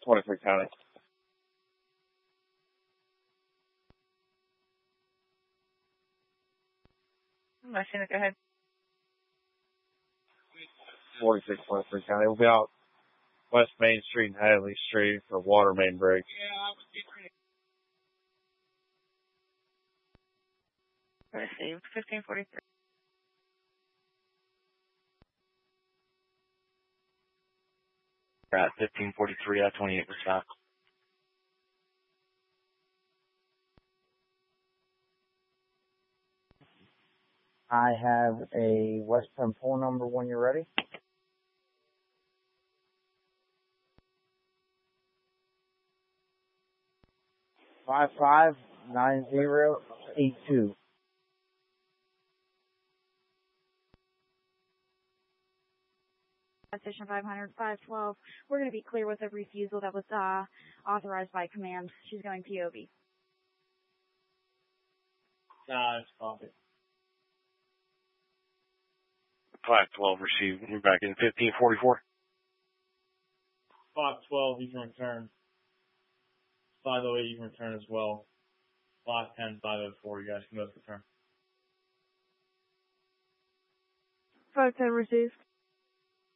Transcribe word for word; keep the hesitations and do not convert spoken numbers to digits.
twenty-three County. Machine, go ahead. forty-six twenty-three County. We'll be out West Main Street and Hadley Street for water main break. Received, fifteen forty-three. We're at fifteen forty-three, I twenty-eight for stop. I have a West Penn phone number when you're ready. Five five nine zero eight two. Station five hundred, five twelve. We're going to be clear with a refusal that was uh, authorized by command. She's going P O V. Nah, it's coffee. five twelve received. We're back in fifteen forty-four. five twelve, you can return. five oh eight, you can return as well. five ten, five oh four, you guys can both return. five ten received.